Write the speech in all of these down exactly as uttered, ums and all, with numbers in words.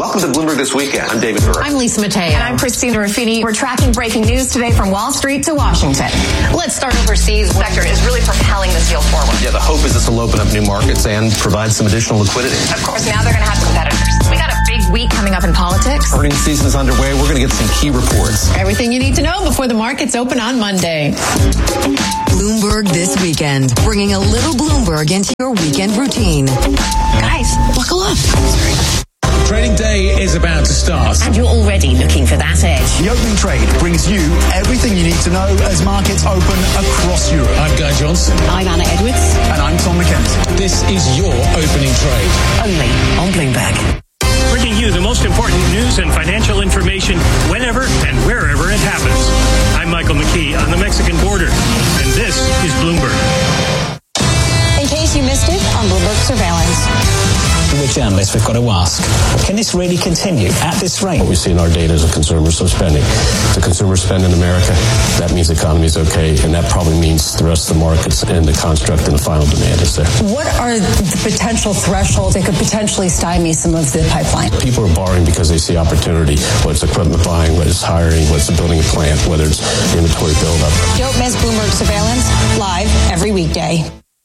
Welcome to Bloomberg This Weekend. I'm David Burr. I'm Lisa Mateo. And I'm Christina Ruffini. We're tracking breaking news today from Wall Street to Washington. Let's start overseas. The sector is really propelling this deal forward. Yeah, the hope is this will open up new markets and provide some additional liquidity. Of course, now they're going to have competitors. We got a big week coming up in politics. Earnings season is underway. We're going to get some key reports. Everything you need to know before the markets open on Monday. Bloomberg This Weekend, bringing a little Bloomberg into your weekend routine. Guys, buckle up. Sorry. Trading day is about to start. And you're already looking for that edge. The opening trade brings you everything you need to know as markets open across Europe. I'm Guy Johnson. I'm Anna Edwards. And I'm Tom McKenzie. This is your opening trade. Only on Bloomberg. Bringing you the most important news and financial information whenever and wherever it happens. I'm Michael McKee on the Mexican border, and this is Bloomberg. In case you missed it, on Bloomberg Surveillance. We're journalists, we've got to ask, can this really continue at this rate? What we see in our data is a consumer so spending. The consumer spend in America, that means the economy is okay, and that probably means the rest of the markets and the construct and the final demand is there. What are the potential thresholds that could potentially stymie some of the pipeline? People are borrowing because they see opportunity, whether it's equipment buying, whether it's hiring, whether it's building a plant, whether it's inventory buildup. Don't miss Bloomberg Surveillance, live every weekday.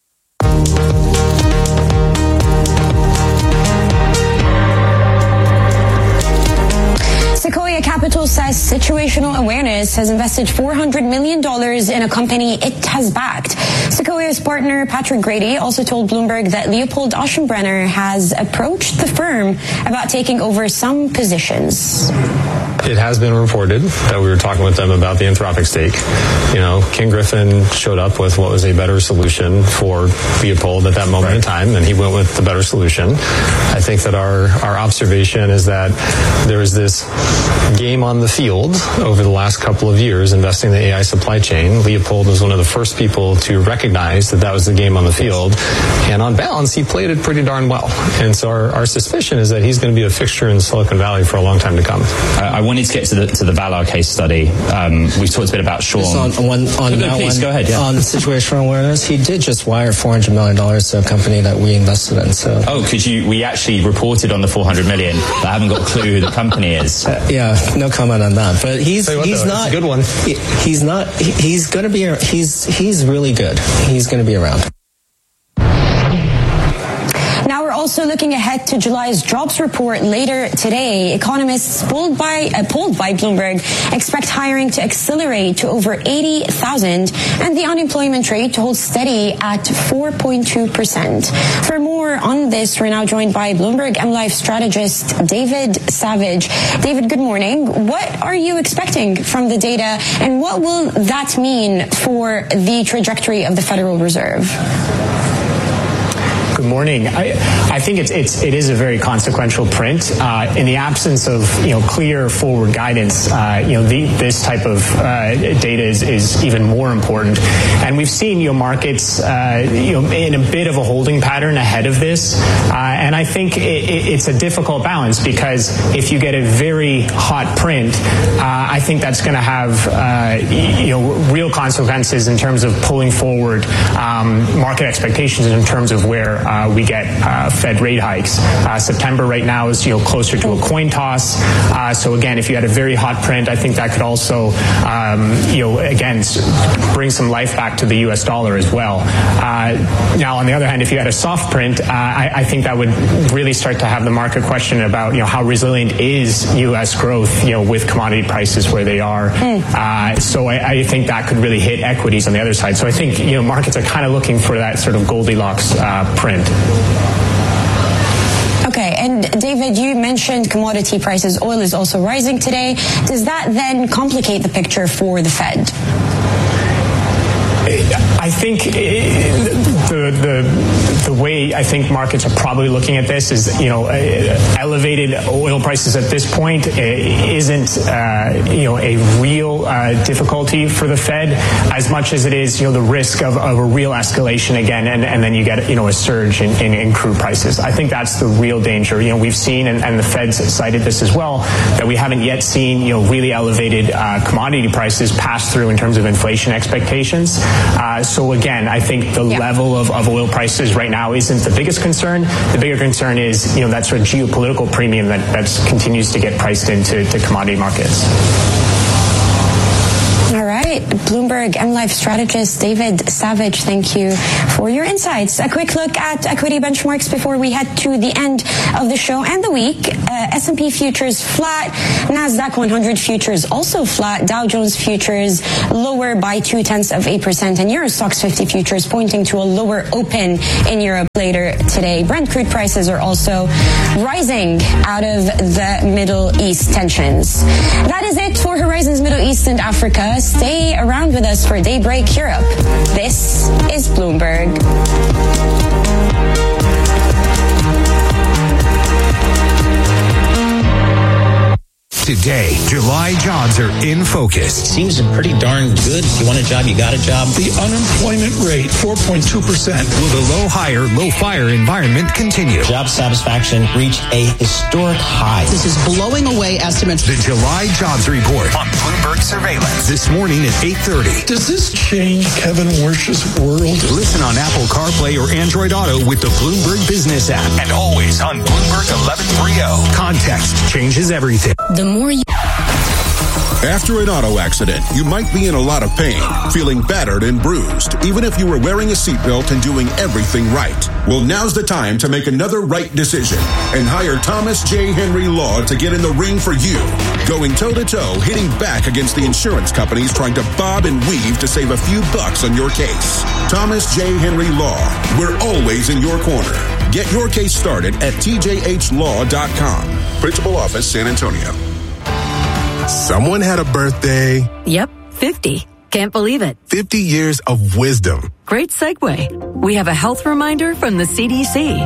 Sequoia Capital says Situational Awareness has invested four hundred million dollars in a company it has backed. Sequoia's partner Patrick Grady also told Bloomberg that Leopold Aschenbrenner has approached the firm about taking over some positions. It has been reported that we were talking with them about the Anthropic stake. You know, King Griffin showed up with what was a better solution for Leopold at that moment right. in time, and he went with the better solution. I think that our, our observation is that there is this game on the field over the last couple of years investing in the A I supply chain. Leopold was one of the first people to recognize that that was the game on the field, and on balance, he played it pretty darn well. And so our, our suspicion is that he's going to be a fixture in Silicon Valley for a long time to come. I, I wanted to get to the to the Valar case study. Um, we've talked a bit about Sean. Just on, on, on no, that please, one, go ahead, yeah. On situational awareness, he did just wire four hundred million dollars to a company that we invested in. So. Oh, could you? We actually reported on the four hundred million dollars, but I haven't got a clue who the company is. Uh, yeah, no comment on that. But he's what, he's though, not it's a good one. He, he's not. He, he's going to be. He's he's really good. He's going to be around. Now we're also looking ahead to July's jobs report later today. Economists polled by, uh, polled by Bloomberg expect hiring to accelerate to over eighty thousand and the unemployment rate to hold steady at four point two percent. For more on this, we're now joined by Bloomberg M Life strategist David Savage. David, good morning. What are you expecting from the data, and what will that mean for the trajectory of the Federal Reserve? Good morning. I, I think it's, it's, it is a very consequential print. Uh, in the absence of, you know, clear forward guidance, uh, you know, the, this type of uh, data is, is even more important. And we've seen, you know, markets, uh, you know, in a bit of a holding pattern ahead of this. Uh, and I think it, it, it's a difficult balance, because if you get a very hot print, uh, I think that's going to have, uh, you know, real consequences in terms of pulling forward um, market expectations in terms of where Uh, we get uh, Fed rate hikes. Uh, September right now is, you know, closer to a coin toss. Uh, so again, if you had a very hot print, I think that could also, um, you know, again, bring some life back to the U S dollar as well. Uh, now, on the other hand, if you had a soft print, uh, I, I think that would really start to have the market question about, you know, how resilient is U S growth, you know, with commodity prices where they are. Mm. Uh, so I, I think that could really hit equities on the other side. So I think, you know, markets are kind of looking for that sort of Goldilocks uh, print. Okay, and David, you mentioned commodity prices. Oil is also rising today. Does that then complicate the picture for the Fed? I think the, the the way I think markets are probably looking at this is, you know, elevated oil prices at this point isn't, uh, you know, a real uh, difficulty for the Fed as much as it is, you know, the risk of, of a real escalation again, and, and then you get, you know, a surge in, in, in crude prices. I think that's the real danger. You know, we've seen, and, and the Fed's cited this as well, that we haven't yet seen, you know, really elevated uh, commodity prices pass through in terms of inflation expectations. Uh, so again, I think the yeah. level of of, of oil prices right now isn't the biggest concern. The bigger concern is, you know, that sort of geopolitical premium that that's continues to get priced into to commodity markets. All right, Bloomberg M Life strategist David Savage, thank you for your insights. A quick look at equity benchmarks before we head to the end of the show and the week. Uh, S and P futures flat, NASDAQ one hundred futures also flat, Dow Jones futures lower by two tenths of eight percent, and Euro Stoxx fifty futures pointing to a lower open in Europe later today. Brent crude prices are also rising out of the Middle East tensions. That is it for Horizons Middle East and Africa. Stay around with us for Daybreak Europe. This is Bloomberg. Today, July jobs are in focus. Seems pretty darn good. If you want a job, you got a job. The unemployment rate, four point two percent. Will the low hire, low fire environment continue? Job satisfaction reached a historic high. This is blowing away estimates. The July jobs report on Bloomberg Surveillance this morning at eight thirty. Does this change Kevin Warsh's world? Listen on Apple CarPlay or Android Auto with the Bloomberg Business app, and always on Bloomberg eleven thirty. Context changes everything. The more you... After an auto accident, you might be in a lot of pain, feeling battered and bruised, even if you were wearing a seatbelt and doing everything right. Well, now's the time to make another right decision and hire Thomas J. Henry Law to get in the ring for you. Going toe-to-toe, hitting back against the insurance companies trying to bob and weave to save a few bucks on your case. Thomas J. Henry Law. We're always in your corner. Get your case started at T J H law dot com. Principal Office, San Antonio. Someone had a birthday. Yep, fifty. Can't believe it. fifty years of wisdom. Great segue. We have a health reminder from the C D C.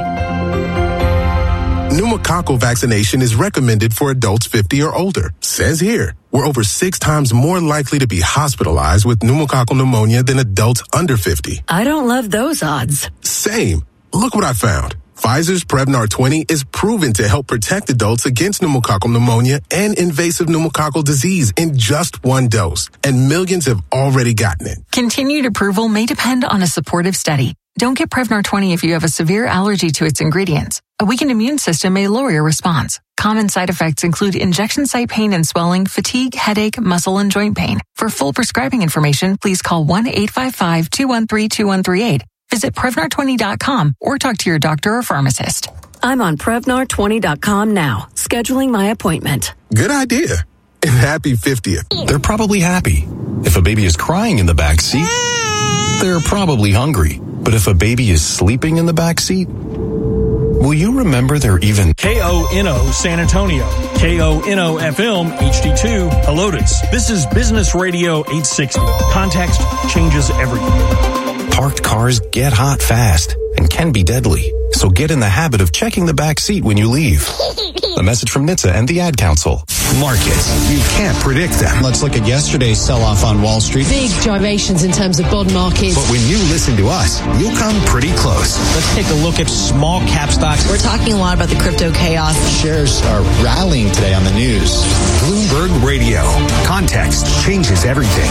Pneumococcal vaccination is recommended for adults fifty or older. Says here, we're over six times more likely to be hospitalized with pneumococcal pneumonia than adults under fifty. I don't love those odds. Same. Look what I found. Pfizer's Prevnar twenty is proven to help protect adults against pneumococcal pneumonia and invasive pneumococcal disease in just one dose, and millions have already gotten it. Continued approval may depend on a supportive study. Don't get Prevnar twenty if you have a severe allergy to its ingredients. A weakened immune system may lower your response. Common side effects include injection site pain and swelling, fatigue, headache, muscle, and joint pain. For full prescribing information, please call one eight five five, two one three, two one three eight. Visit Prevnar twenty dot com or talk to your doctor or pharmacist. I'm on Prevnar twenty dot com now, scheduling my appointment. Good idea. And happy fiftieth. They're probably happy. If a baby is crying in the back seat, they're probably hungry. But if a baby is sleeping in the back seat, will you remember they're even... K O N O San Antonio, K O N O F M H D two Helotes. This is Business Radio eight sixty. Context changes everything. Parked cars get hot fast and can be deadly. So get in the habit of checking the back seat when you leave. A message from N H T S A and the Ad Council. Markets. You can't predict them. Let's look at yesterday's sell-off on Wall Street. Big gyrations in terms of bond markets. But when you listen to us, you'll come pretty close. Let's take a look at small cap stocks. We're talking a lot about the crypto chaos. Shares are rallying today on the news. Bloomberg Radio. Context changes everything.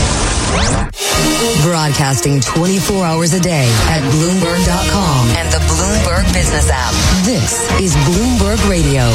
Broadcasting twenty-four hours a day at Bloomberg dot com and the Bloomberg Business app. This is Bloomberg Radio.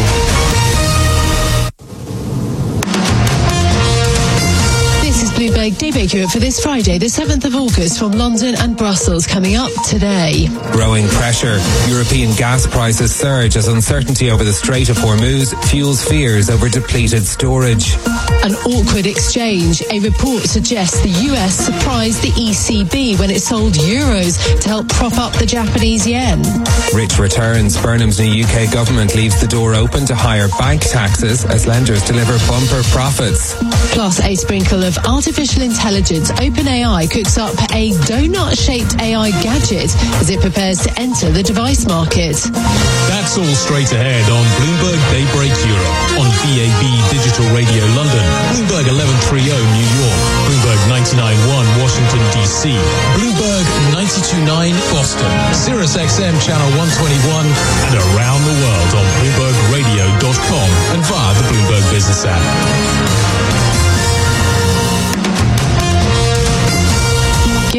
This is Bloomberg Daybreak Europe for this Friday, the seventh of August, from London and Brussels, coming up today. Growing pressure. European gas prices surge as uncertainty over the Strait of Hormuz fuels fears over depleted storage. An awkward exchange. A report suggests the U S surprised the E C B when it sold euros to help prop up the Japanese yen. Rich returns. Burnham's new U K government leaves the door open to higher bank taxes as lenders deliver bumper profits. Plus a sprinkle of artificial intelligence. OpenAI cooks up a donut-shaped A I gadget as it prepares to enter the device market. That's all straight ahead on Bloomberg Daybreak Europe on B A B Digital Radio London, Bloomberg eleven thirty New York, Bloomberg ninety-nine point one Washington D C, Bloomberg ninety-two point nine Boston, Sirius X M Channel one twenty-one, and around the world on Bloomberg Radio dot com and via the Bloomberg Business app. Good morning from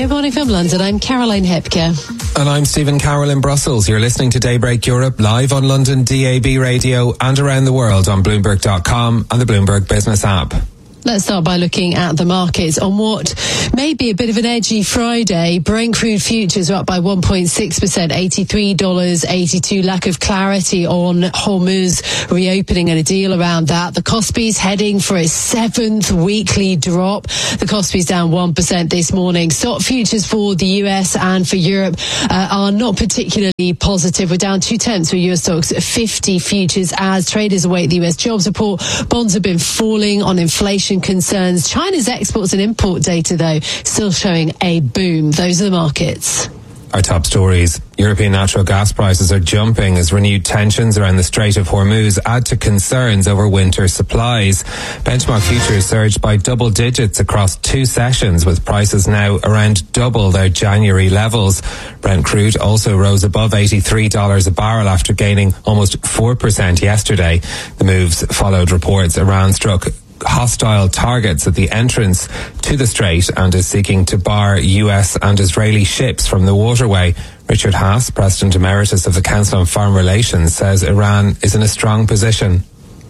From London, I'm Caroline Hepker. And I'm Stephen Carroll in Brussels. You're listening to Daybreak Europe live on London D A B radio and around the world on Bloomberg dot com and the Bloomberg Business app. Let's start by looking at the markets on what may be a bit of an edgy Friday. Brent crude futures are up by one point six percent, eighty-three dollars eighty-two. Lack of clarity on Hormuz reopening and a deal around that. The Kospi's heading for its seventh weekly drop. The Kospi's down one percent this morning. Stock futures for the U S and for Europe uh, are not particularly positive. We're down two tenths for U S stocks fifty futures as traders await the U S jobs report. Bonds have been falling on inflation concerns. China's exports and import data, though, still showing a boom. Those are the markets. Our top stories. European natural gas prices are jumping as renewed tensions around the Strait of Hormuz add to concerns over winter supplies. Benchmark futures surged by double digits across two sessions, with prices now around double their January levels. Brent crude also rose above eighty-three dollars a barrel after gaining almost four percent yesterday. The moves followed reports Iran struck hostile targets at the entrance to the strait and is seeking to bar U S and Israeli ships from the waterway. Richard Haas, President Emeritus of the Council on Foreign Relations, says Iran is in a strong position.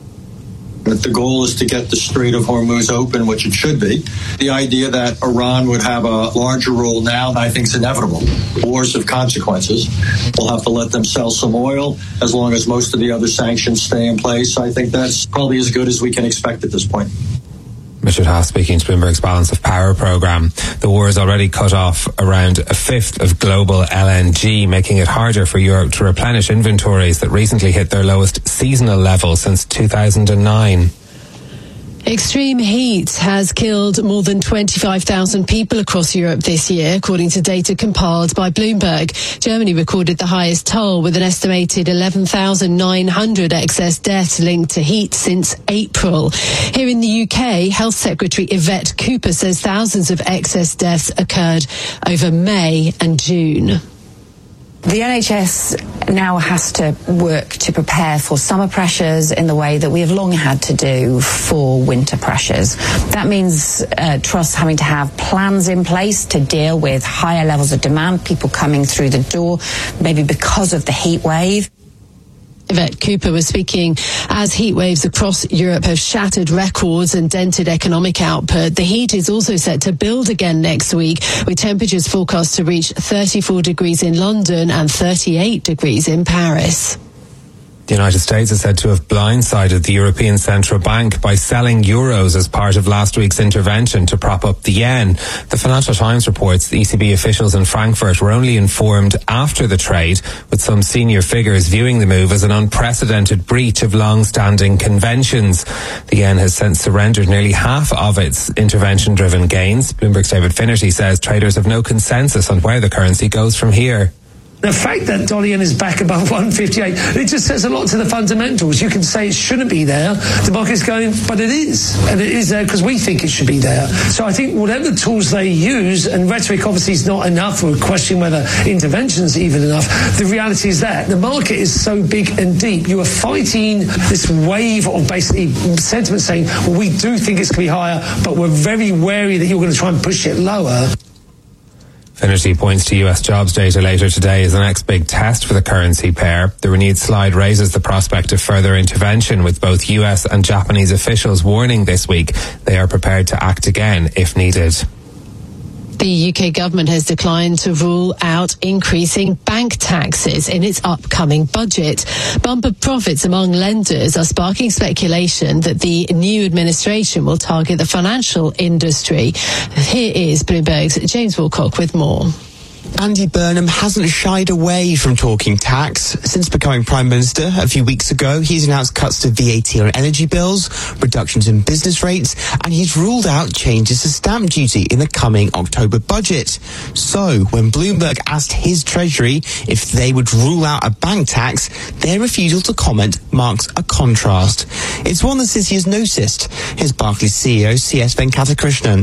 The goal is to get the Strait of Hormuz open, which it should be. The idea that Iran would have a larger role now, I think, is inevitable. Wars have consequences. We'll have to let them sell some oil as long as most of the other sanctions stay in place. I think that's probably as good as we can expect at this point. Richard Haas speaking to Bloomberg's Balance of Power programme. The war has already cut off around a fifth of global L N G, making it harder for Europe to replenish inventories that recently hit their lowest seasonal level since two thousand nine. Extreme heat has killed more than twenty-five thousand people across Europe this year, according to data compiled by Bloomberg. Germany recorded the highest toll, with an estimated eleven thousand nine hundred excess deaths linked to heat since April. Here in the U K, Health Secretary Yvette Cooper says thousands of excess deaths occurred over May and June. The N H S now has to work to prepare for summer pressures in the way that we have long had to do for winter pressures. That means uh, trusts having to have plans in place to deal with higher levels of demand, people coming through the door, maybe because of the heat wave. Yvette Cooper was speaking as heat waves across Europe have shattered records and dented economic output. The heat is also set to build again next week, with temperatures forecast to reach thirty-four degrees in London and thirty-eight degrees in Paris. The United States is said to have blindsided the European Central Bank by selling euros as part of last week's intervention to prop up the yen. The Financial Times reports the E C B officials in Frankfurt were only informed after the trade, with some senior figures viewing the move as an unprecedented breach of long-standing conventions. The yen has since surrendered nearly half of its intervention-driven gains. Bloomberg's David Finnerty says traders have no consensus on where the currency goes from here. The fact that dollar yen is back above one fifty-eight, it just says a lot to the fundamentals. You can say it shouldn't be there. The market's going, but it is. And it is there because we think it should be there. So I think whatever tools they use, and rhetoric obviously is not enough, we're questioning whether intervention's even enough. The reality is that the market is so big and deep. You are fighting this wave of basically sentiment saying, well, we do think it's going to be higher, but we're very wary that you're going to try and push it lower. Finnerty points to U S jobs data later today as the next big test for the currency pair. The renewed slide raises the prospect of further intervention, with both U S and Japanese officials warning this week they are prepared to act again if needed. The U K government has declined to rule out increasing bank taxes in its upcoming budget. Bumper profits among lenders are sparking speculation that the new administration will target the financial industry. Here is Bloomberg's James Wilcock with more. Andy Burnham hasn't shied away from talking tax. Since becoming Prime Minister a few weeks ago, he's announced cuts to V A T on energy bills, reductions in business rates, and he's ruled out changes to stamp duty in the coming October budget. So, when Bloomberg asked his Treasury if they would rule out a bank tax, their refusal to comment marks a contrast. It's one the city has noticed. Here's Barclays C E O C S Venkatakrishnan.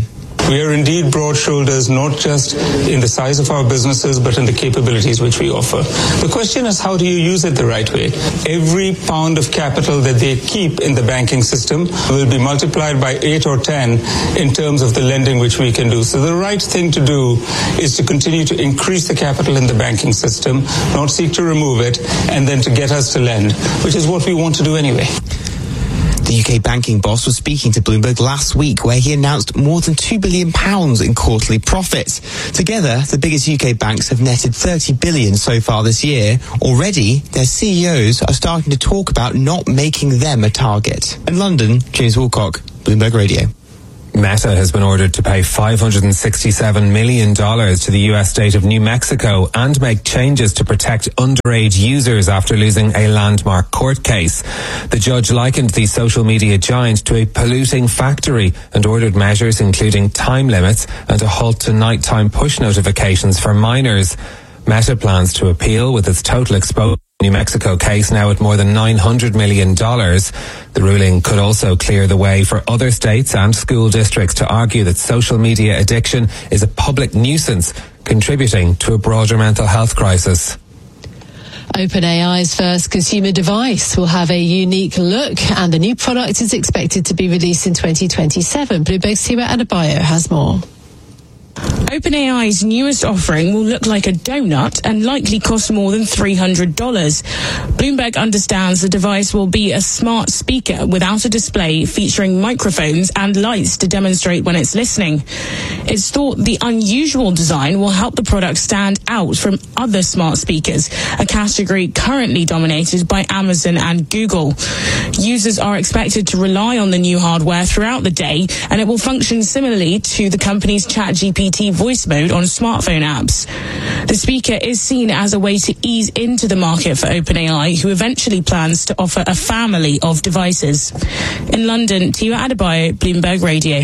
We are indeed broad shoulders, not just in the size of our businesses, but in the capabilities which we offer. The question is, how do you use it the right way? Every pound of capital that they keep in the banking system will be multiplied by eight or ten in terms of the lending which we can do. So the right thing to do is to continue to increase the capital in the banking system, not seek to remove it, and then to get us to lend, which is what we want to do anyway. The U K banking boss was speaking to Bloomberg last week, where he announced more than two billion pounds in quarterly profits. Together, the biggest U K banks have netted thirty billion pounds so far this year. Already, their C E Os are starting to talk about not making them a target. In London, James Woolcock, Bloomberg Radio. Meta has been ordered to pay five hundred sixty-seven million dollars to the U S state of New Mexico and make changes to protect underage users after losing a landmark court case. The judge likened the social media giant to a polluting factory and ordered measures including time limits and a halt to nighttime push notifications for minors. Meta plans to appeal, with its total exposure New Mexico case now at more than nine hundred million dollars. The ruling could also clear the way for other states and school districts to argue that social media addiction is a public nuisance, contributing to a broader mental health crisis. OpenAI's first consumer device will have a unique look, and the new product is expected to be released in twenty twenty-seven. Bloomberg's Tiwa Adebayo has more. OpenAI's newest offering will look like a donut and likely cost more than three hundred dollars. Bloomberg understands the device will be a smart speaker without a display, featuring microphones and lights to demonstrate when it's listening. It's thought the unusual design will help the product stand out from other smart speakers, a category currently dominated by Amazon and Google. Users are expected to rely on the new hardware throughout the day, and it will function similarly to the company's ChatGPT voice mode on smartphone apps. The speaker is seen as a way to ease into the market for OpenAI, who eventually plans to offer a family of devices. In London, Tiwa Adebayo, Bloomberg Radio.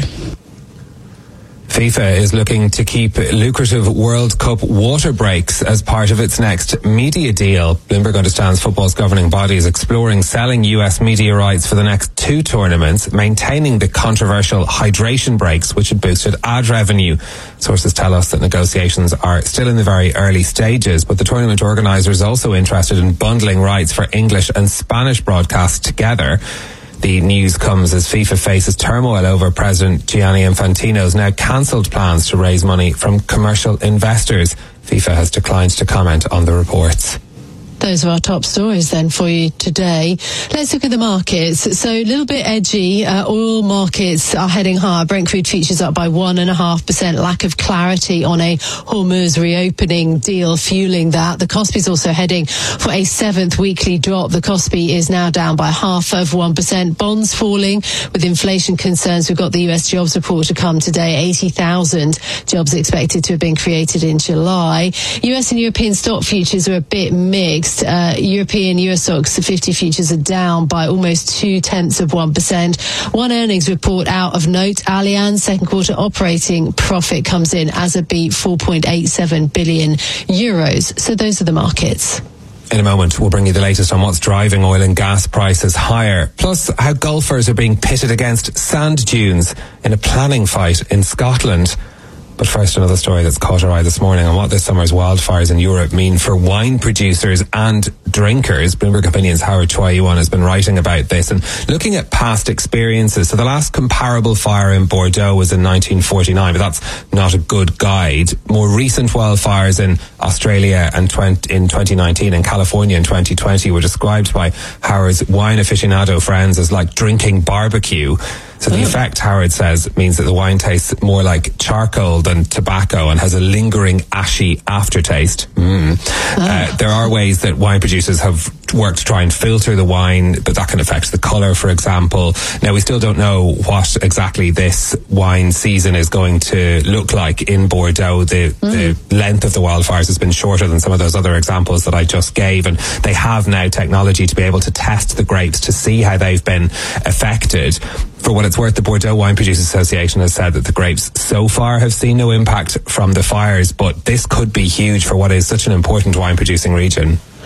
FIFA is looking to keep lucrative World Cup water breaks as part of its next media deal. Bloomberg understands football's governing body is exploring selling U S media rights for the next two tournaments, maintaining the controversial hydration breaks, which had boosted ad revenue. Sources tell us that negotiations are still in the very early stages, but the tournament organizer is also interested in bundling rights for English and Spanish broadcasts together. The news comes as FIFA faces turmoil over President Gianni Infantino's now cancelled plans to raise money from commercial investors. FIFA has declined to comment on the reports. Those are our top stories then for you today. Let's look at the markets. So a little bit edgy. Uh, oil markets are heading higher. Brent crude futures up by one and a half percent. Lack of clarity on a Hormuz reopening deal fueling that. The Kospi is also heading for a seventh weekly drop. The Kospi is now down by half of one percent. Bonds falling with inflation concerns. We've got the U S jobs report to come today. eighty thousand jobs expected to have been created in July. U S and European stock futures are a bit mixed. Uh, European U S stocks, the fifty futures are down by almost two tenths of one percent. One earnings report out of note. Allianz second quarter operating profit comes in as a beat, four point eight seven billion euros. So those are the markets. In a moment, we'll bring you the latest on what's driving oil and gas prices higher, plus how golfers are being pitted against sand dunes in a planning fight in Scotland. But first, another story that's caught our eye this morning on what this summer's wildfires in Europe mean for wine producers and drinkers. Bloomberg Opinion's Howard Choi-Yuan has been writing about this and looking at past experiences. So the last comparable fire in Bordeaux was in nineteen forty-nine, but that's not a good guide. More recent wildfires in Australia and in twenty nineteen and California in twenty twenty were described by Howard's wine aficionado friends as like drinking barbecue. So the effect, Howard says, means that the wine tastes more like charcoal than tobacco and has a lingering ashy aftertaste. Mm. Oh. Uh, there are ways that wine producers have worked to try and filter the wine, but that can affect the colour, for example. Now, we still don't know what exactly this wine season is going to look like in Bordeaux. The, mm. the length of the wildfires has been shorter than some of those other examples that I just gave, and they have now technology to be able to test the grapes to see how they've been affected. For what it's worth, the Bordeaux Wine Producers Association has said that the grapes so far have seen no impact from the fires, but this could be huge for what is such an important wine producing region.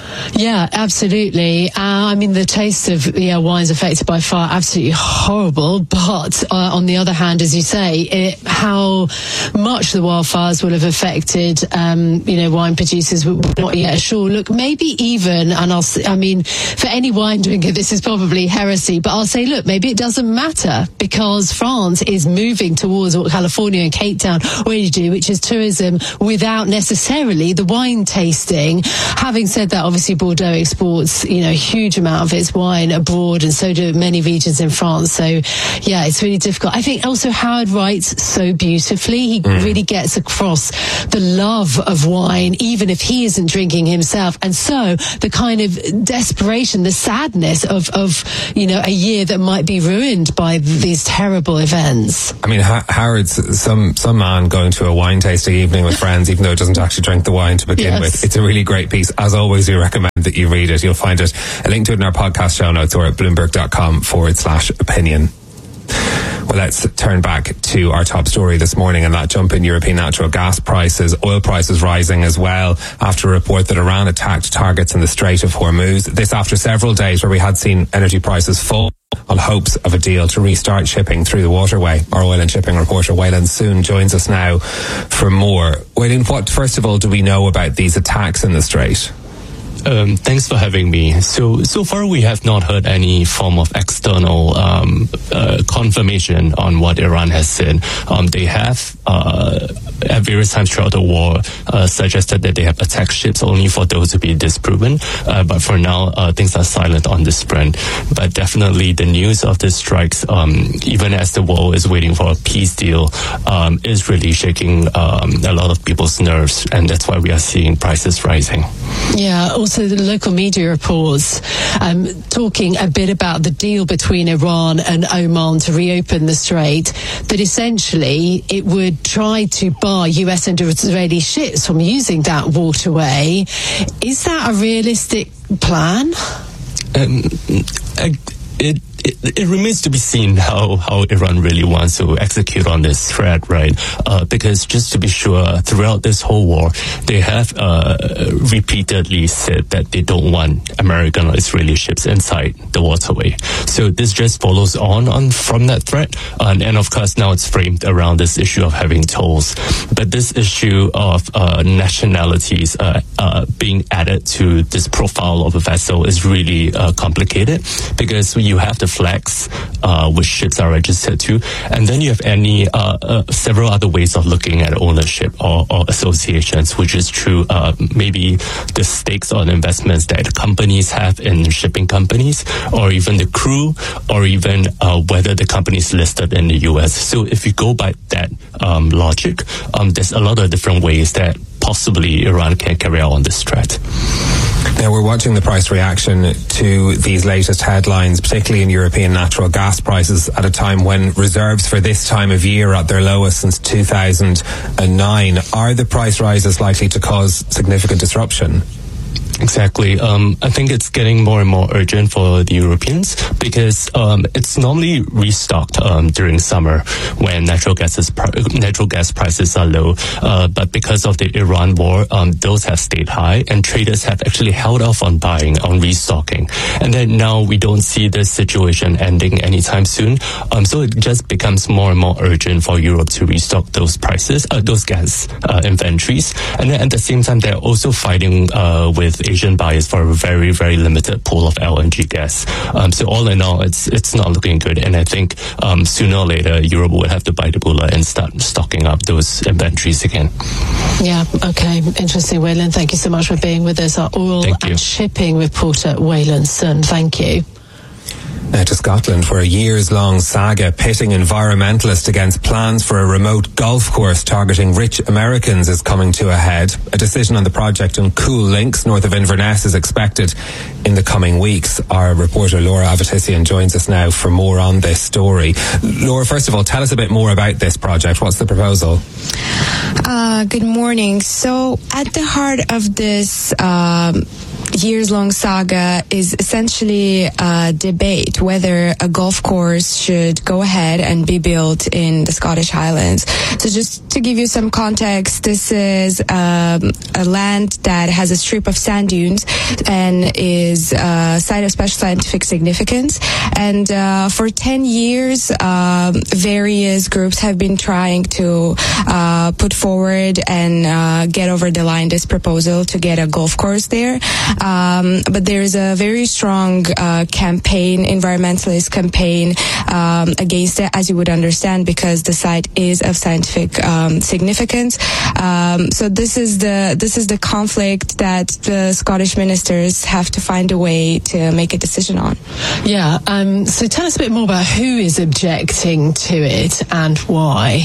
Yeah, absolutely. Uh, I mean, the taste of yeah, wines affected by fire, absolutely horrible. But uh, on the other hand, as you say, it, how much the wildfires will have affected, um, you know, wine producers, we're not yet sure. Look, maybe even, and I'll, I mean, for any wine drinker, this is probably heresy, but I'll say, look, maybe it doesn't matter because France is moving towards what California and Cape Town already do, which is tourism without necessarily the wine tasting. Having said that, obviously Bordeaux exports, you know, a huge amount of its wine abroad, and so do many regions in France. So, yeah, it's really difficult. I think also Howard writes so beautifully. He mm. really gets across the love of wine, even if he isn't drinking himself. And so the kind of desperation, the sadness of, of you know, a year that might be ruined by these terrible events. I mean, ha- Howard's some, some man going to a wine tasting evening with friends, even though it doesn't actually drink the wine to begin yes. with. It's a really great piece. As always, we recommend that you read it. You'll find it, a link to it in our podcast show notes or at bloomberg.com forward slash opinion. Well, let's turn back to our top story this morning, and that jump in European natural gas prices, oil prices rising as well after a report that Iran attacked targets in the Strait of Hormuz. This after several days where we had seen energy prices fall on hopes of a deal to restart shipping through the waterway. Our oil and shipping reporter Waylon Soon joins us now for more. Waylon, what first of all do we know about these attacks in the Strait? Um, thanks for having me. So, so far we have not heard any form of external um, uh, confirmation on what Iran has said. Um, they have, uh, at various times throughout the war, uh, suggested that they have attacked ships only for those to be disproven. Uh, but for now, uh, things are silent on this front. But definitely the news of the strikes, um, even as the world is waiting for a peace deal, um, is really shaking um, a lot of people's nerves. And that's why we are seeing prices rising. Yeah, also the local media reports um, talking a bit about the deal between Iran and Oman to reopen the strait, that essentially it would try to bar U S and Israeli ships from using that waterway. Is that a realistic plan? Um, it It, it remains to be seen how, how Iran really wants to execute on this threat, right? Uh, because just to be sure, throughout this whole war, they have uh, repeatedly said that they don't want American or Israeli ships inside the waterway. So this just follows on, on from that threat. And, and of course, now it's framed around this issue of having tolls. But this issue of uh, nationalities uh, uh, being added to this profile of a vessel is really uh, complicated, because you have the flags uh, which ships are registered to, and then you have any uh, uh, several other ways of looking at ownership or, or associations, which is through uh, maybe the stakes or investments that companies have in shipping companies, or even the crew, or even uh, whether the company is listed in the U S. So if you go by that um, logic, um, there's a lot of different ways that possibly Iran can carry out on this threat. Now, we're watching the price reaction to these latest headlines, particularly in European natural gas prices, at a time when reserves for this time of year are at their lowest since two thousand nine. Are the price rises likely to cause significant disruption? Exactly. Um, I think it's getting more and more urgent for the Europeans, because um, it's normally restocked um, during summer when natural gas is pr- natural gas prices are low. Uh, but because of the Iran war, um, those have stayed high, and traders have actually held off on buying, on restocking. And then now we don't see this situation ending anytime soon. Um, so it just becomes more and more urgent for Europe to restock those prices, uh, those gas uh, inventories. And then at the same time, they're also fighting uh, with Asian buyers for a very, very limited pool of L N G gas. Um, so all in all, it's it's not looking good. And I think um, sooner or later, Europe would have to bite the bullet and start stocking up those inventories again. Yeah, okay. Interesting, Waylon. Thank you so much for being with us. Our oil and shipping reporter, Waylon Sun. Thank you. Now to Scotland, where a years-long saga pitting environmentalists against plans for a remote golf course targeting rich Americans is coming to a head. A decision on the project in Cool Links, north of Inverness, is expected in the coming weeks. Our reporter Laura Avetissian joins us now for more on this story. Laura, first of all, tell us a bit more about this project. What's the proposal? Uh, good morning. So at the heart of this um, years-long saga is essentially a debate whether a golf course should go ahead and be built in the Scottish Highlands. So just to give you some context, this is um, a land that has a strip of sand dunes and is a site of special scientific significance. And uh, for ten years, um, various groups have been trying to uh, put forward and uh, get over the line this proposal to get a golf course there. Um, but there's a very strong uh, campaign, environmentalist campaign um, against it, as you would understand, because the site is of scientific um, significance. Um, so this is the this is the conflict that the Scottish ministers have to find a way to make a decision on. Yeah. Um, so tell us a bit more about who is objecting to it and why.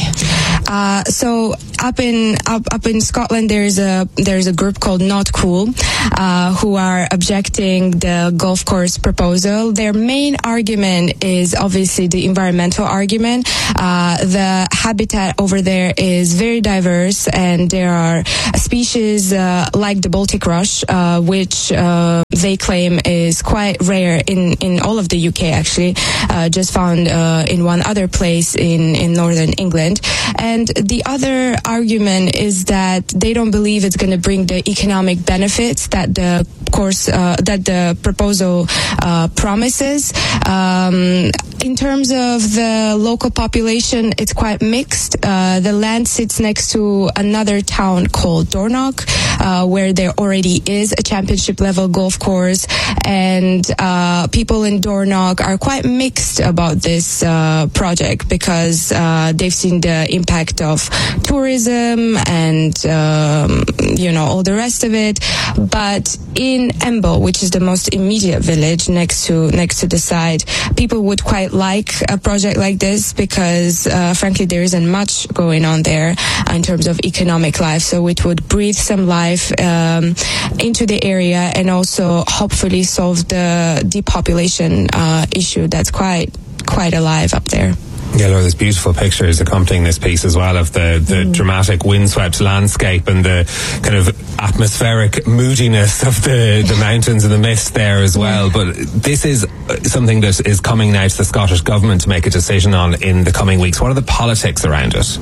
Uh, so up in up, up in Scotland, there's a there's a group called Not Cool, uh, who are objecting the golf course proposal. Their main argument is obviously the environmental argument. Uh, the habitat over there is very diverse, and there are species uh, like the Baltic Rush, uh, which uh, they claim is quite rare in, in all of the U K, actually, uh, just found uh, in one other place in, in northern England. And the other argument is that they don't believe it's going to bring the economic benefits that the course, uh, that the proposal uh, promises. Um, in terms of the local population, it's quite mixed. Uh, the land sits next to another town called Dornoch, uh, where there already is a championship level golf course, and uh, people in Dornoch are quite mixed about this uh, project because uh, they've seen the impact of tourism and um, you know all the rest of it. But in Embo, which is the most immediate village next to next to the site, people would quite like a project like this because uh, frankly there isn't much going on there in terms of economic life, so it would breathe some life um, into the area and also hopefully solve the depopulation uh, issue that's quite quite alive up there. Yeah, Laura, there's beautiful pictures accompanying this piece as well of the, the mm. dramatic windswept landscape and the kind of atmospheric moodiness of the, the mountains and the mist there as well. Yeah. But this is something that is coming now to the Scottish Government to make a decision on in the coming weeks. What are the politics around it?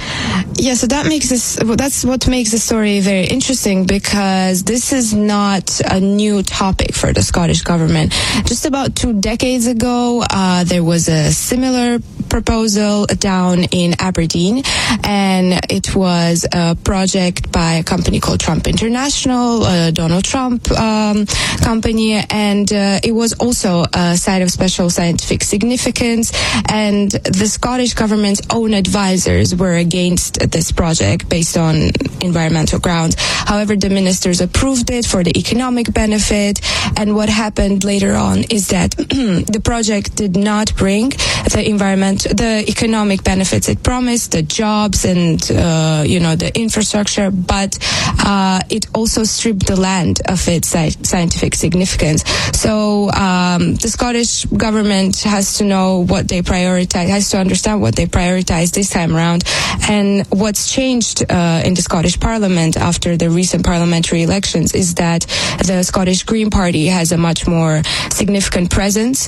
Yeah, so that makes this, that's what makes the story very interesting, because this is not a new topic for the Scottish Government. Just about two decades ago, uh, there was a similar proposal down in Aberdeen, and it was a project by a company called Trump International, a Donald Trump um, company, and uh, it was also a site of special scientific significance, and the Scottish Government's own advisors were against this project based on environmental grounds. However, the ministers approved it for the economic benefit, and what happened later on is that the project did not bring the environment the economic benefits it promised, the jobs and uh, you know the infrastructure, but uh, it also stripped the land of its scientific significance. So um, the Scottish Government has to know what they prioritize, has to understand what they prioritize this time around, and what's changed uh, in the Scottish Parliament after the recent parliamentary elections is that the Scottish Green Party has a much more significant presence,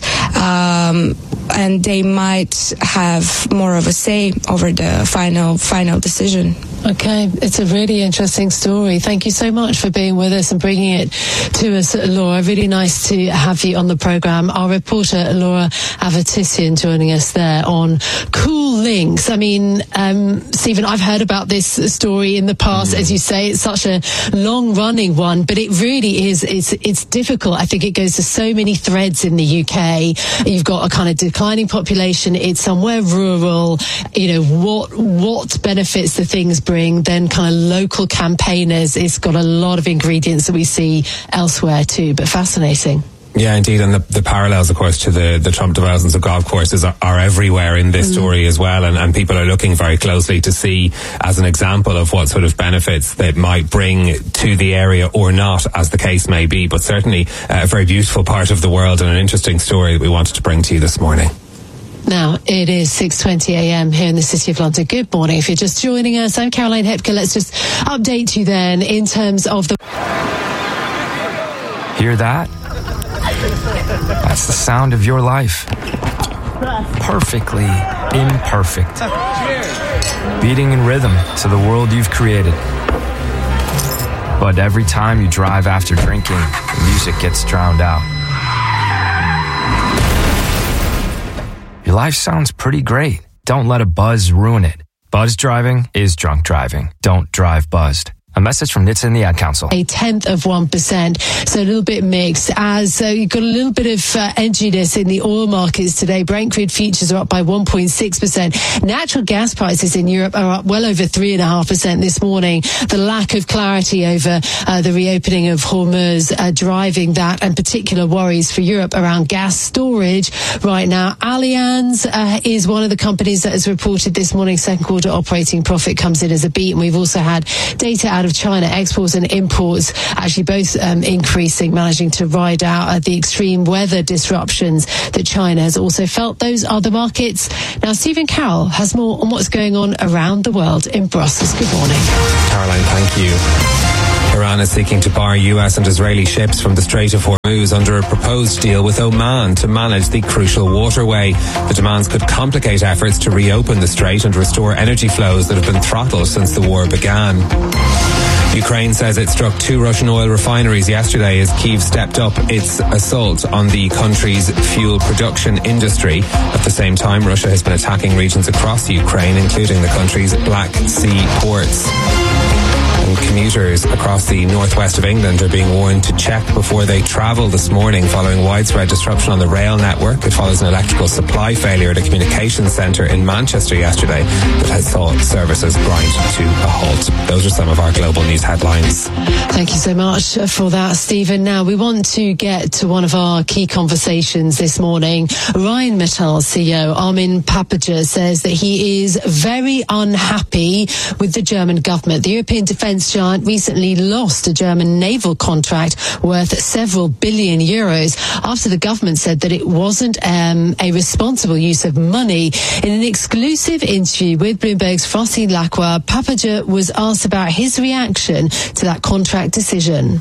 um, and they might have more of a say over the final final decision. Okay, it's a really interesting story. Thank you so much for being with us and bringing it to us, Laura. Really nice to have you on the programme. Our reporter, Laura Avetissian, joining us there on Cool Links. I mean, um, Stephen, I've heard about this story in the past. Mm. As you say, it's such a long-running one, but it really is, it's, it's difficult. I think it goes to so many threads in the U K. You've got a kind of declining population. It's somewhere rural. You know, what, what benefits the things bring? Then kind of local campaigners. It's got a lot of ingredients that we see elsewhere too, but fascinating. Yeah, indeed, and the, the parallels, of course, to the, the Trump developments of golf courses are, are everywhere in this mm. story as well, and, and people are looking very closely to see as an example of what sort of benefits they might bring to the area or not, as the case may be, but certainly uh, a very beautiful part of the world and an interesting story that we wanted to bring to you this morning. Now, it is six twenty a m here in the City of London. Good morning. If you're just joining us, I'm Caroline Hepker. Let's just update you then in terms of the... Hear that? That's the sound of your life. Perfectly imperfect. Beating in rhythm to the world you've created. But every time you drive after drinking, the music gets drowned out. Your life sounds pretty great. Don't let a buzz ruin it. Buzz driving is drunk driving. Don't drive buzzed. A message from N H T S A and the Ad Council. A tenth of one percent, so a little bit mixed. As uh, you've got a little bit of uh, edginess in the oil markets today. Brent crude futures are up by one point six percent. Natural gas prices in Europe are up well over three point five percent this morning. The lack of clarity over uh, the reopening of Hormuz uh, driving that, and particular worries for Europe around gas storage right now. Allianz uh, is one of the companies that has reported this morning second quarter operating profit comes in as a beat, and we've also had data out of China, exports and imports actually both um, increasing, managing to ride out uh, the extreme weather disruptions that China has also felt. Those are the markets. Now, Stephen Carroll has more on what's going on around the world in Brussels. Good morning. Caroline, thank you. Iran is seeking to bar U S and Israeli ships from the Strait of Hormuz under a proposed deal with Oman to manage the crucial waterway. The demands could complicate efforts to reopen the strait and restore energy flows that have been throttled since the war began. Ukraine says it struck two Russian oil refineries yesterday as Kyiv stepped up its assault on the country's fuel production industry. At the same time, Russia has been attacking regions across Ukraine, including the country's Black Sea ports. And commuters across the northwest of England are being warned to check before they travel this morning following widespread disruption on the rail network. It follows an electrical supply failure at a communications centre in Manchester yesterday that has saw services grind to a halt. Those are some of our global news headlines. Thank you so much for that, Stephen. Now, we want to get to one of our key conversations this morning. Rheinmetall C E O Armin Papperger says that he is very unhappy with the German government. The European defence giant recently lost a German naval contract worth several billion euros after the government said that it wasn't um, a responsible use of money. In an exclusive interview with Bloomberg's Frosty Lacqua, Papperger was asked about his reaction to that contract decision.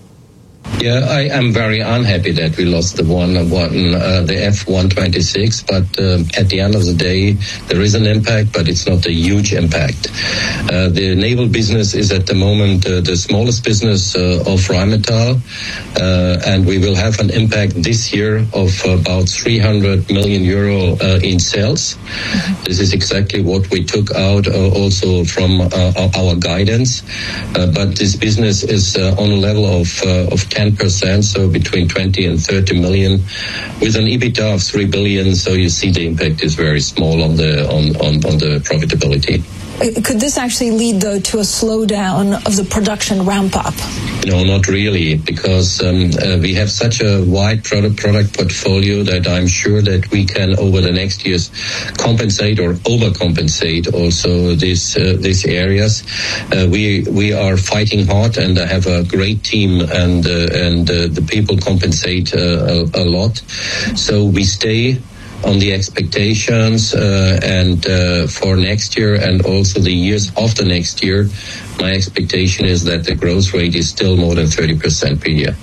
Yeah, I am very unhappy that we lost the one, one uh, the F one twenty-six, but um, at the end of the day, there is an impact, but it's not a huge impact. Uh, the naval business is at the moment uh, the smallest business uh, of Rheinmetall, uh, and we will have an impact this year of about three hundred million euro uh, in sales. This is exactly what we took out uh, also from uh, our guidance, uh, but this business is uh, on a level of uh, of ten percent, so between twenty and thirty million, with an EBITDA of three billion. So you see the impact is very small on the on, on, on the profitability. Could this actually lead, though, to a slowdown of the production ramp-up? No, not really, because um, uh, we have such a wide product product portfolio that I'm sure that we can, over the next years, compensate or overcompensate also these uh, these areas. Uh, we we are fighting hard, and I have a great team, and uh, and uh, the people compensate uh, a, a lot. So we stay on the expectations uh, and uh, for next year and also the years after next year, my expectation is that the growth rate is still more than thirty percent per year.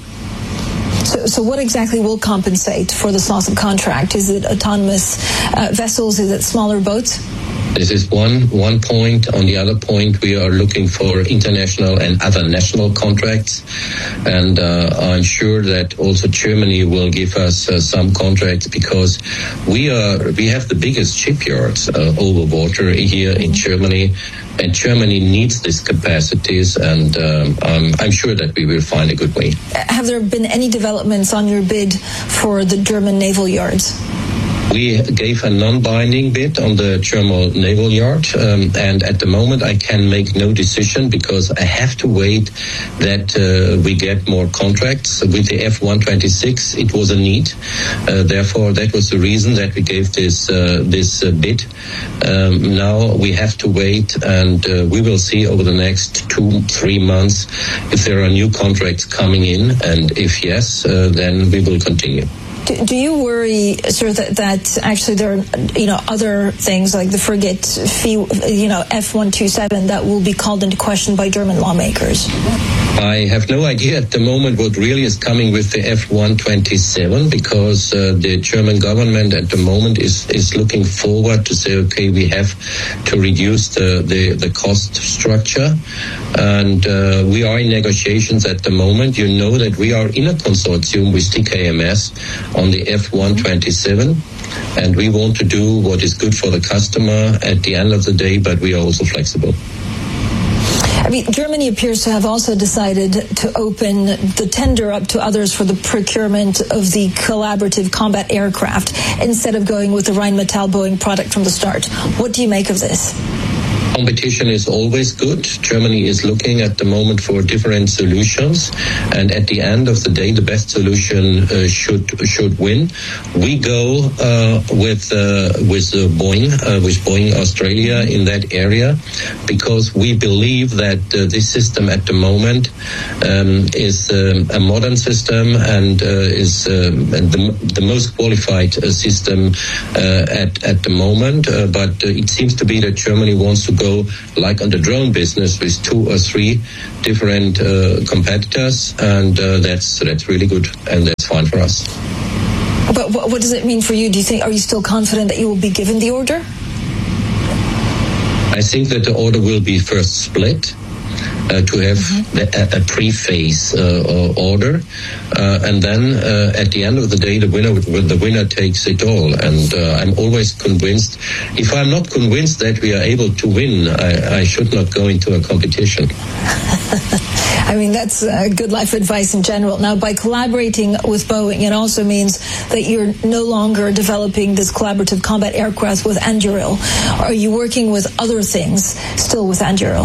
So, so what exactly will compensate for this loss of contract? Is it autonomous uh, vessels? Is it smaller boats? This is one one point. On the other point, we are looking for international and other national contracts, and uh, I'm sure that also Germany will give us uh, some contracts, because we are we have the biggest shipyards uh, over water here in Germany, and Germany needs these capacities, and um, um, I'm sure that we will find a good way. Have there been any developments on your bid for the German naval yards? We gave a non-binding bid on the German Naval Yard, um, and at the moment I can make no decision because I have to wait that uh, we get more contracts. With the F one twenty-six, it was a need. Uh, therefore, that was the reason that we gave this uh, this uh, bid. Um, now we have to wait, and uh, we will see over the next two, three months if there are new contracts coming in, and if yes, uh, then we will continue. Do, do you worry, sir, that, that actually there are, you know, other things like the frigate, you know, F one twenty-seven that will be called into question by German lawmakers? I have no idea at the moment what really is coming with the F one twenty-seven, because uh, the German government at the moment is, is looking forward to say, okay, we have to reduce the, the, the cost structure. And uh, we are in negotiations at the moment. You know that we are in a consortium with T K M S on the F one twenty-seven. And we want to do what is good for the customer at the end of the day, but we are also flexible. I mean, Germany appears to have also decided to open the tender up to others for the procurement of the collaborative combat aircraft instead of going with the Rheinmetall Boeing product from the start. What do you make of this? Competition is always good. Germany is looking at the moment for different solutions, and at the end of the day, the best solution uh, should should win. We go uh, with uh, with uh, Boeing, uh, with Boeing Australia in that area, because we believe that uh, this system at the moment um, is um, a modern system and uh, is um, the, the most qualified uh, system uh, at at the moment. Uh, but uh, it seems to be that Germany wants to go like on the drone business with two or three different uh, competitors, and uh, that's that's really good, and that's fine for us. But what, what does it mean for you? Do you think, are you still confident that you will be given the order? I think that the order will be first split. Uh, to have mm-hmm. a, a pre-phase uh, order, uh, and then uh, at the end of the day, the winner the winner takes it all. And uh, I'm always convinced. If I'm not convinced that we are able to win, I, I should not go into a competition. I mean, that's uh, good life advice in general. Now, by collaborating with Boeing, it also means that you're no longer developing this collaborative combat aircraft with Anduril. Are you working with other things still with Anduril?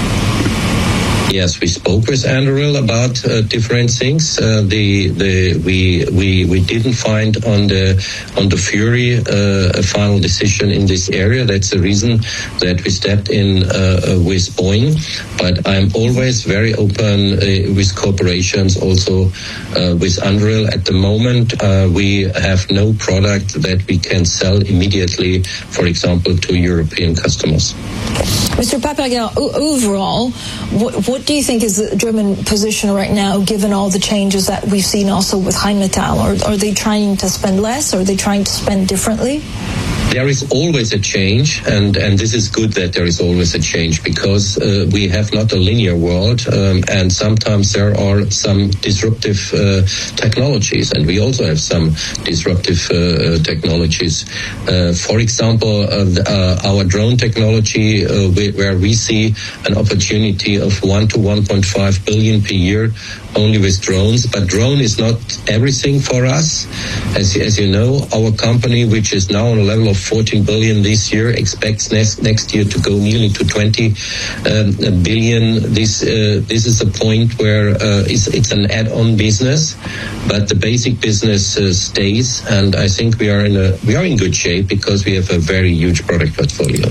Yes, we spoke with Anduril about uh, different things. Uh, the the we we we didn't find on the on the Fury uh, a final decision in this area. That's the reason that we stepped in uh, with Boeing. But I'm always very open uh, with corporations, also uh, with Anduril. At the moment, uh, we have no product that we can sell immediately, for example, to European customers. Mister Papageau, overall, what, what do you think is the German position right now, given all the changes that we've seen also with Rheinmetall? Are, are they trying to spend less? Or are they trying to spend differently? There is always a change, and, and this is good that there is always a change, because uh, we have not a linear world, um, and sometimes there are some disruptive uh, technologies, and we also have some disruptive uh, technologies. Uh, for example, uh, the, uh, our drone technology, uh, we, where we see an opportunity of one to one point five billion per year only with drones, but drone is not everything for us. As, as you know, our company, which is now on a level of fourteen billion this year, expects next next year to go nearly to twenty um, billion. This uh, this is a point where uh, it's, it's an add-on business, but the basic business uh, stays. And I think we are in a we are in good shape because we have a very huge product portfolio.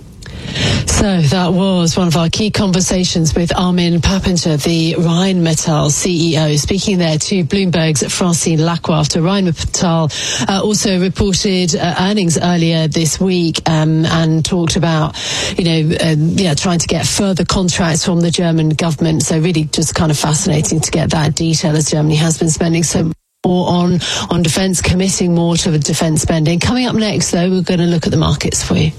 So that was one of our key conversations with Armin Pappinger, the Rheinmetall C E O, speaking there to Bloomberg's Francine Lacroix after Rheinmetall uh, also reported uh, earnings earlier this week um, and talked about, you know, uh, yeah, trying to get further contracts from the German government. So really just kind of fascinating to get that detail, as Germany has been spending so more on, on defence, committing more to the defence spending. Coming up next, though, we're going to look at the markets for you.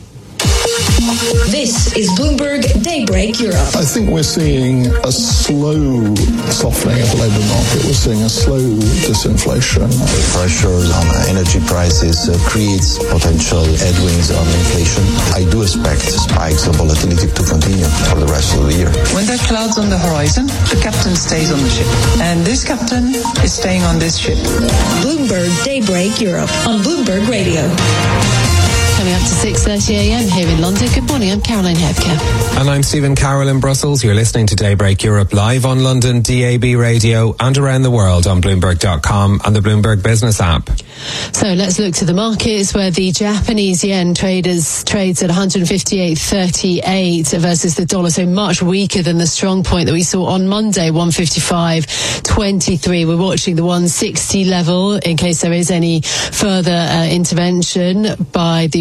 This is Bloomberg Daybreak Europe. I think we're seeing a slow softening of the labour market. We're seeing a slow disinflation. The pressures on energy prices uh, creates potential headwinds on inflation. I do expect spikes of volatility to continue for the rest of the year. When there are clouds on the horizon, the captain stays on the ship. And this captain is staying on this ship. Bloomberg Daybreak Europe on Bloomberg Radio. Coming up to six thirty a.m. here in London. Good morning, I'm Caroline Hebke. And I'm Stephen Carroll in Brussels. You're listening to Daybreak Europe live on London D A B radio and around the world on Bloomberg dot com and the Bloomberg Business app. So let's look to the markets, where the Japanese yen traders trades at one fifty-eight thirty-eight versus the dollar, so much weaker than the strong point that we saw on Monday, one fifty-five twenty-three. We're watching the one sixty level in case there is any further uh, intervention by the U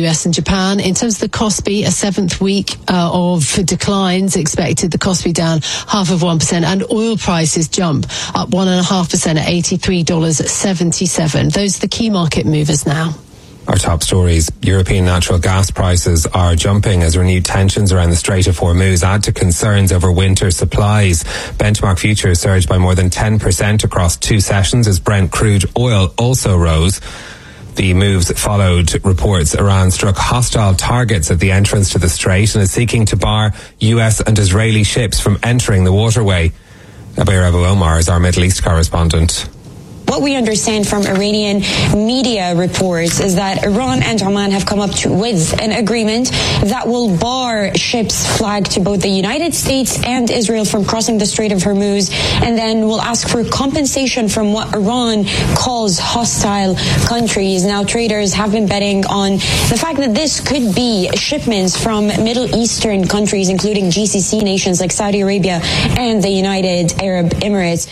S and Japan. In terms of the Kospi, a seventh week uh, of declines expected. The Kospi down half of one percent, and oil prices jump up one and a half percent at eighty-three dollars seventy-seven. Those are the key market movers now. Our top stories. European natural gas prices are jumping as renewed tensions around the Strait of Hormuz add to concerns over winter supplies. Benchmark futures surged by more than ten percent across two sessions as Brent crude oil also rose. The moves followed reports Iran struck hostile targets at the entrance to the strait and is seeking to bar U S and Israeli ships from entering the waterway. Abir Abu Omar is our Middle East correspondent. What we understand from Iranian media reports is that Iran and Oman have come up to, with an agreement that will bar ships flagged to both the United States and Israel from crossing the Strait of Hormuz, and then will ask for compensation from what Iran calls hostile countries. Now, traders have been betting on the fact that this could be shipments from Middle Eastern countries, including G C C nations like Saudi Arabia and the United Arab Emirates.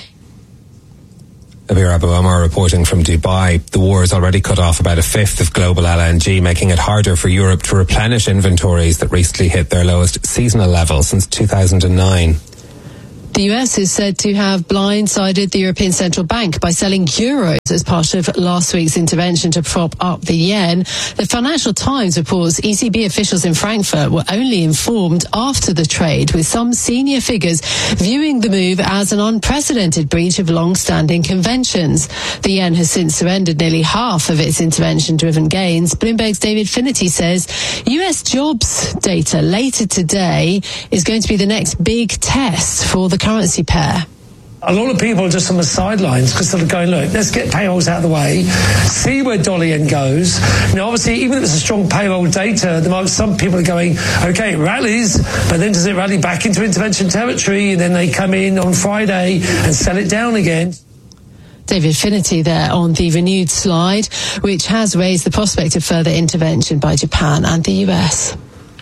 Abir Abu Omar reporting from Dubai. The war has already cut off about a fifth of global L N G, making it harder for Europe to replenish inventories that recently hit their lowest seasonal level since two thousand nine. The U S is said to have blindsided the European Central Bank by selling euros as part of last week's intervention to prop up the yen. The Financial Times reports E C B officials in Frankfurt were only informed after the trade, with some senior figures viewing the move as an unprecedented breach of long-standing conventions. The yen has since surrendered nearly half of its intervention-driven gains. Bloomberg's David Finnerty says U S jobs data later today is going to be the next big test for the currency pair. A lot of people are just on the sidelines because they're going, look, let's get payrolls out of the way, see where dollar yen goes. Now, obviously, even if it's a strong payroll data, the market, some people are going, okay, it rallies, but then does it rally back into intervention territory? And then they come in on Friday and sell it down again. David Finnerty there on the renewed slide, which has raised the prospect of further intervention by Japan and the U S.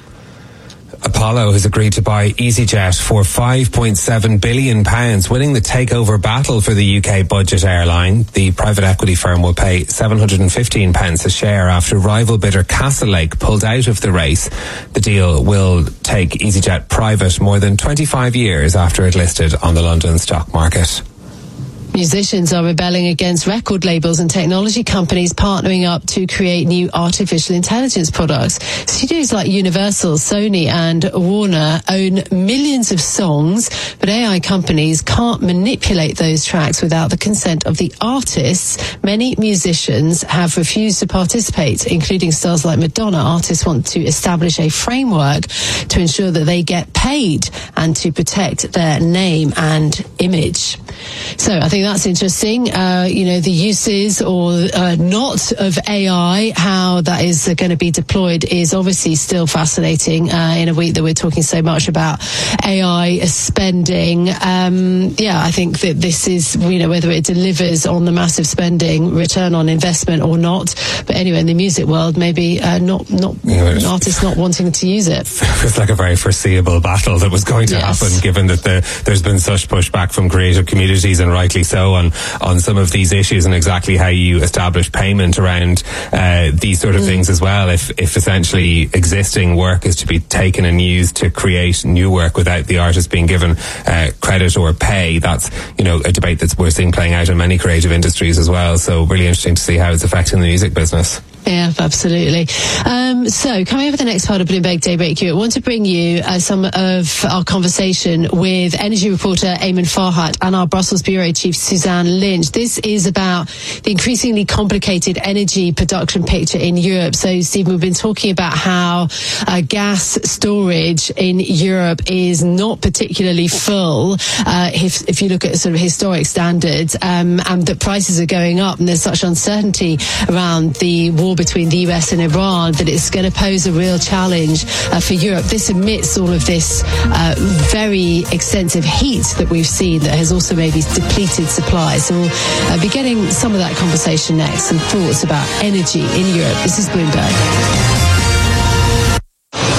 Apollo has agreed to buy EasyJet for five point seven billion pounds, winning the takeover battle for the U K budget airline. The private equity firm will pay seven hundred fifteen pence a share after rival bidder Castlelake pulled out of the race. The deal will take EasyJet private more than twenty-five years after it listed on the London stock market. Musicians are rebelling against record labels and technology companies partnering up to create new artificial intelligence products. Studios like Universal, Sony and Warner own millions of songs, but A I companies can't manipulate those tracks without the consent of the artists. Many musicians have refused to participate, including stars like Madonna. Artists want to establish a framework to ensure that they get paid and to protect their name and image. So I think that's interesting. Uh, you know, the uses or uh, not of A I, how that is uh, going to be deployed is obviously still fascinating uh, in a week that we're talking so much about A I spending. Um, yeah, I think that this is, you know, whether it delivers on the massive spending, return on investment or not. But anyway, in the music world, maybe uh, not, not yeah, artists not wanting to use it. It's like a very foreseeable battle that was going to yes. happen, given that the, there's been such pushback from creative communities, and rightly so, on on some of these issues and exactly how you establish payment around uh, these sort of mm. things as well. If if essentially existing work is to be taken and used to create new work without the artist being given uh, credit or pay, that's, you know, a debate that we're seeing playing out in many creative industries as well. So really interesting to see how it's affecting the music business. Yeah, absolutely. Um, so coming over the next part of Bloomberg Daybreak, I want to bring you uh, some of our conversation with energy reporter Eamon Farhat and our Brussels bureau chief Suzanne Lynch. This is about the increasingly complicated energy production picture in Europe. So, Stephen, we've been talking about how uh, gas storage in Europe is not particularly full, uh, if, if you look at sort of historic standards, um, and that prices are going up, and there's such uncertainty around the war between the U S and Iran that it's going to pose a real challenge uh, for Europe. This amidst all of this uh, very extensive heat that we've seen that has also maybe depleted supplies. So we'll uh, be getting some of that conversation next, some thoughts about energy in Europe. This is Bloomberg.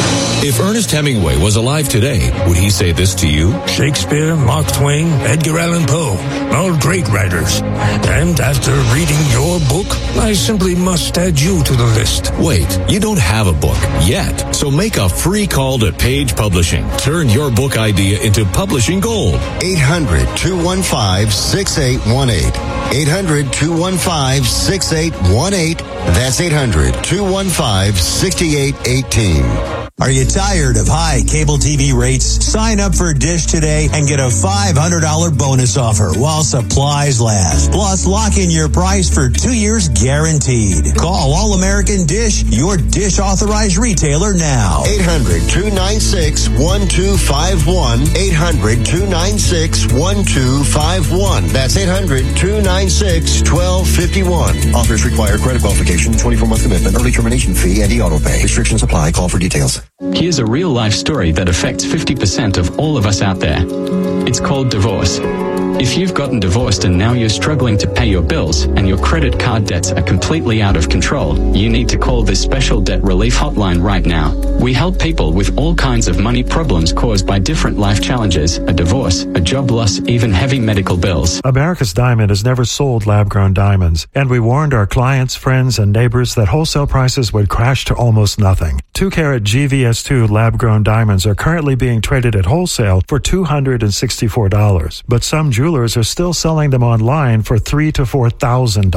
If Ernest Hemingway was alive today, would he say this to you? Shakespeare, Mark Twain, Edgar Allan Poe, all great writers. And after reading your book, I simply must add you to the list. Wait, you don't have a book yet, so make a free call to Page Publishing. Turn your book idea into publishing gold. eight hundred, two one five, six eight one eight. eight hundred, two one five, six eight one eight. That's eight hundred, two one five, six eight one eight. Are you tired of high cable T V rates? Sign up for Dish today and get a five hundred dollars bonus offer while supplies last. Plus, lock in your price for two years guaranteed. Call All American Dish, your Dish authorized retailer now. eight hundred, two nine six, one two five one. eight hundred, two nine six, one two five one. That's eight hundred, two nine six, one two five one. Offers require credit qualification, twenty-four month commitment, early termination fee, and e-auto pay. Restrictions apply. Call for details. Here's a real-life story that affects fifty percent of all of us out there. It's called divorce. If you've gotten divorced and now you're struggling to pay your bills and your credit card debts are completely out of control, you need to call this special debt relief hotline right now. We help people with all kinds of money problems caused by different life challenges, a divorce, a job loss, even heavy medical bills. America's Diamond has never sold lab-grown diamonds, and we warned our clients, friends, and neighbors that wholesale prices would crash to almost nothing. two carat G V S two lab-grown diamonds are currently being traded at wholesale for two hundred sixty-four dollars, but some jewelers are still selling them online for three thousand to four thousand dollars.